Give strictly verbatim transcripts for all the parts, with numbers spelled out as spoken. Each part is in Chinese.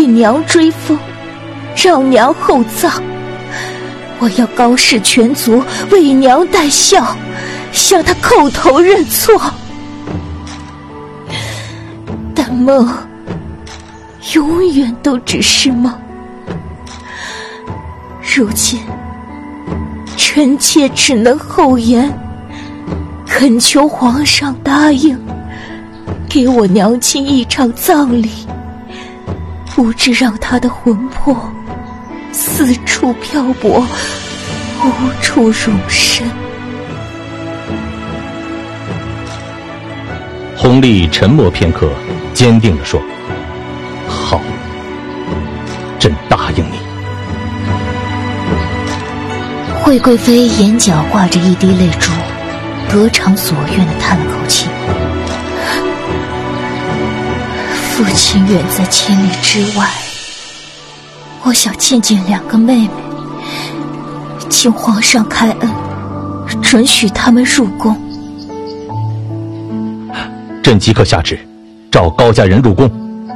娘追封，让娘厚葬。我要高氏全族为娘戴孝，向她叩头认错。但梦永远都只是梦。如今臣妾只能厚颜，恳求皇上答应给我娘亲一场葬礼，不致让她的魂魄四处漂泊，无处容身。 弘历沉默片刻，坚定地说：好，朕答应你。 惠贵妃眼角挂着一滴泪珠，得偿所愿地叹了口气。父亲远在千里之外，我想见见两个妹妹，请皇上开恩，准许他们入宫。 朕即刻下旨，召高家人入宫。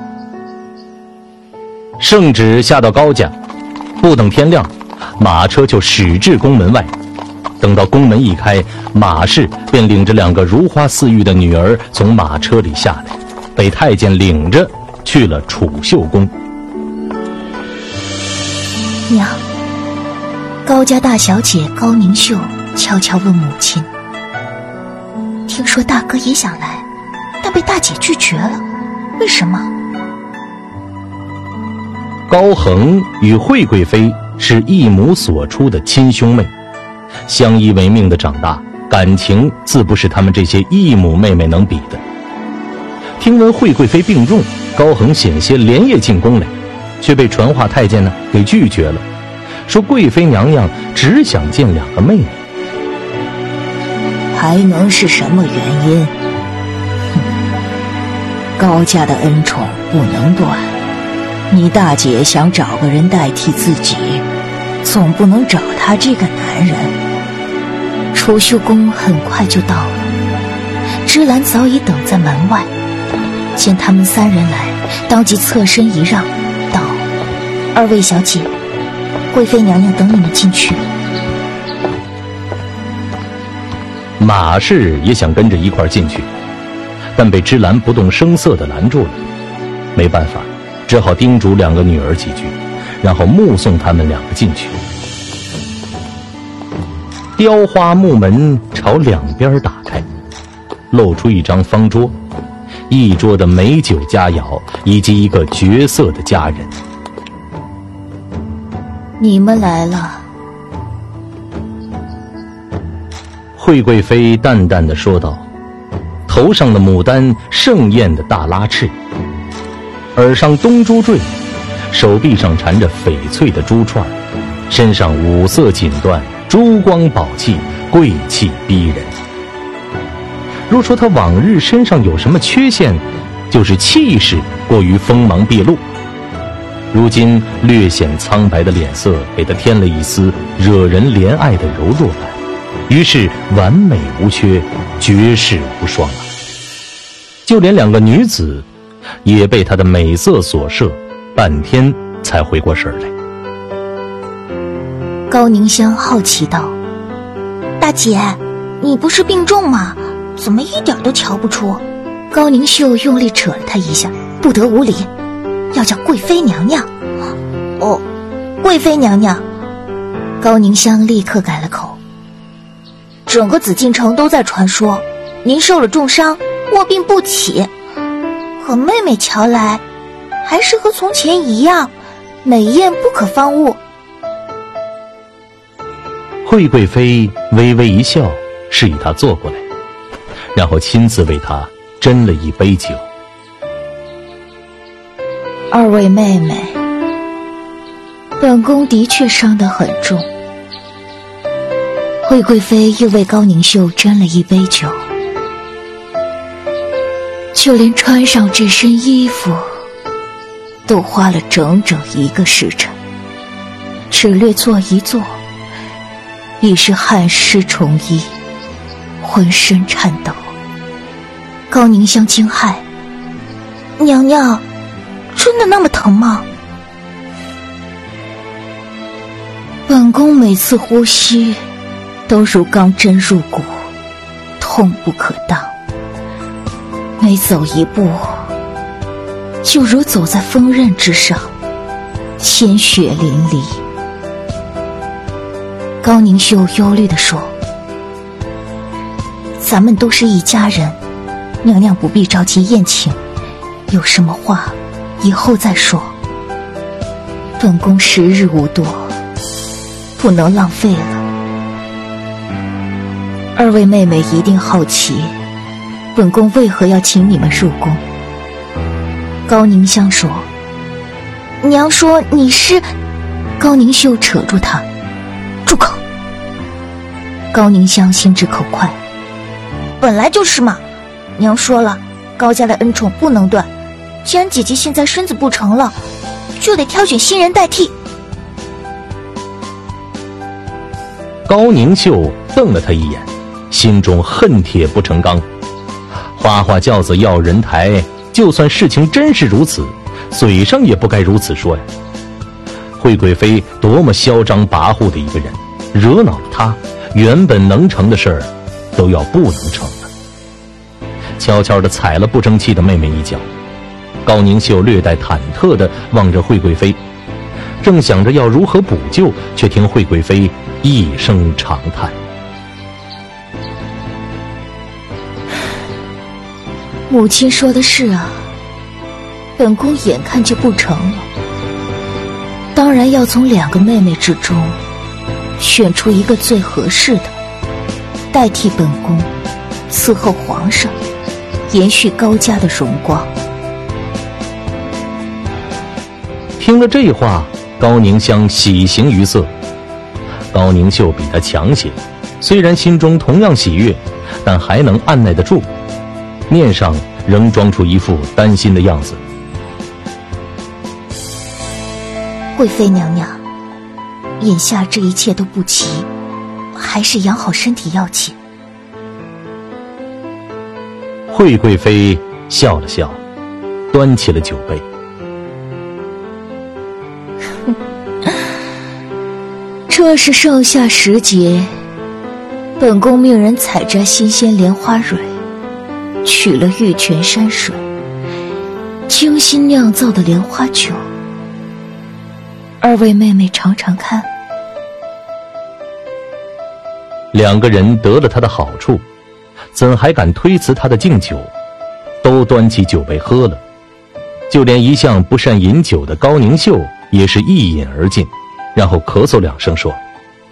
圣旨下到高家，不等天亮，马车就驶至宫门外。等到宫门一开，马氏便领着两个如花似玉的女儿从马车里下来，被太监领着去了储秀宫。 娘，高家大小姐高凝秀悄悄问母亲：听说大哥也想来，但被大姐拒绝了，为什么？ 高恒与惠贵妃是异母所出的亲兄妹，相依为命的长大，感情自不是他们这些异母妹妹能比的。听闻惠贵妃病重，高恒险些连夜进宫来，却被传话太监呢给拒绝了，说贵妃娘娘只想见两个妹妹。 还能是什么原因？哼，高家的恩宠不能断，你大姐想找个人代替自己，总不能找他这个男人。储秀宫很快就到了，芝兰早已等在门外，见他们三人来，当即侧身一让，道：二位小姐，贵妃娘娘等你们进去。 马氏也想跟着一块进去，但被芝兰不动声色地拦住了。没办法，只好叮嘱两个女儿几句，然后目送他们两个进去。雕花木门朝两边打开，露出一张方桌，一桌的美酒佳肴，以及一个绝色的佳人。 你们来了。 惠贵妃淡淡地说道，头上的牡丹盛艳的大拉翅，耳上东珠坠，手臂上缠着翡翠的珠串，身上五色锦缎，珠光宝气，贵气逼人。若说她往日身上有什么缺陷，就是气势过于锋芒毕露。如今略显苍白的脸色给她添了一丝惹人怜爱的柔弱感，于是完美无缺，绝世无双啊！就连两个女子也被她的美色所摄，半天才回过神来。 高凝香好奇道：大姐，你不是病重吗？怎么一点都瞧不出？高凝秀用力扯了她一下：不得无礼，要叫贵妃娘娘。哦，贵妃娘娘。高凝香立刻改了口：整个紫禁城都在传说您受了重伤，卧病不起，可妹妹瞧来还是和从前一样，美艳不可方物。 惠贵妃微微一笑，示意她坐过来，然后亲自为她斟了一杯酒。 二位妹妹，本宫的确伤得很重。惠贵妃又为高凝秀斟了一杯酒，就连穿上这身衣服都花了整整一个时辰，只略坐一坐，已是汗湿重衣，浑身颤抖。高凝香惊骇：娘娘真的那么疼吗？ 本宫每次呼吸都如钢针入骨，痛不可当，每走一步就如走在锋刃之上，鲜血淋漓。高凝秀忧虑地说，咱们都是一家人，娘娘不必着急宴请，有什么话以后再说。本宫时日无多，不能浪费了。二位妹妹一定好奇，本宫为何要请你们入宫。高凝香说，娘说你是……高凝秀扯住她，住口！高凝香心直口快，本来就是嘛，娘说了，高家的恩宠不能断，既然姐姐现在身子不成了，就得挑选新人代替。 高凝秀瞪了他一眼，心中恨铁不成钢。花花轿子要人抬，就算事情真是如此，嘴上也不该如此说呀。惠贵妃多么嚣张跋扈的一个人，惹恼了她，原本能成的事儿都要不能成了。悄悄地踩了不争气的妹妹一脚，高凝秀略带忐忑地望着惠贵妃，正想着要如何补救，却听惠贵妃一声长叹， 母亲说的是啊，本宫眼看就不成了，当然要从两个妹妹之中选出一个最合适的，代替本宫伺候皇上，延续高家的荣光。 听了这话，高凝香喜形于色。高凝秀比她强些，虽然心中同样喜悦，但还能按耐得住，面上仍装出一副担心的样子。 贵妃娘娘，眼下这一切都不急，还是养好身体要紧。 惠贵妃笑了笑，端起了酒杯。 这是盛夏时节，本宫命人采摘新鲜莲花蕊，取了玉泉山水，精心酿造的莲花酒，二位妹妹尝尝看。 两个人得了他的好处，怎还敢推辞他的敬酒，都端起酒杯喝了。就连一向不善饮酒的高凝秀也是一饮而尽，然后咳嗽两声说，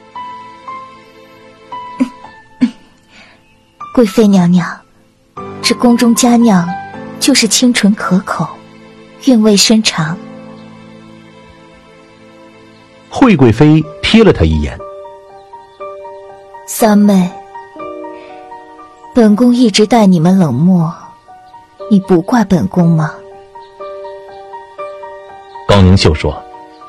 贵妃娘娘，这宫中佳酿就是清纯可口，韵味深长。 惠贵妃瞥了他一眼， 三妹，本宫一直待你们冷漠，你不怪本宫吗？ 高凝秀说，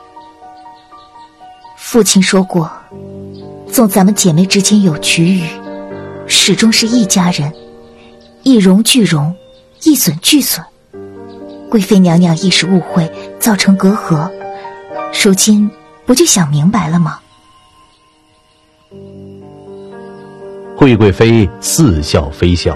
父亲说过，纵咱们姐妹之间有龃龉，始终是一家人，一荣俱荣，一损俱损。贵妃娘娘一时误会，造成隔阂，如今不就想明白了吗？ 惠贵妃似笑非笑，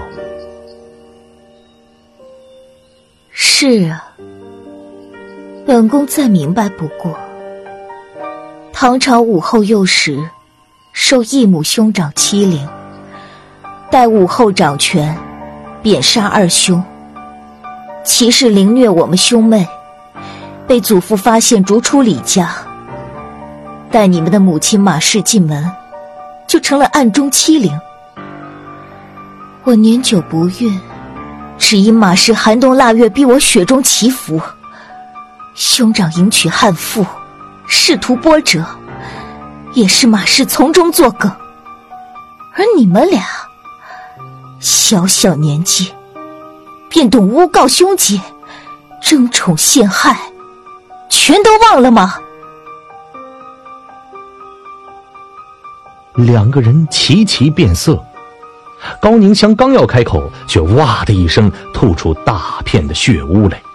是啊，本宫再明白不过。唐朝武后幼时，受义母兄长欺凌，待武后掌权，贬杀二兄，歧视凌虐我们兄妹，被祖父发现逐出李家。待你们的母亲马氏进门，就成了暗中欺凌。我年久不孕，只因马氏寒冬腊月逼我雪中祈福，兄长迎娶悍妇，试图波折，也是马氏从中作梗。而你们俩小小年纪便懂诬告兄姐，争宠陷害，全都忘了吗？ 两个人齐齐变色。高凝香刚要开口，却哇的一声吐出大片的血污来。